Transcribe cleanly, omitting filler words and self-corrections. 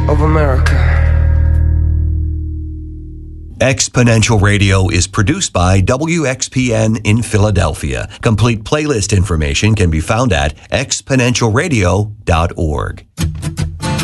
of America. Exponential Radio is produced by WXPN in Philadelphia. Complete playlist information can be found at exponentialradio.org.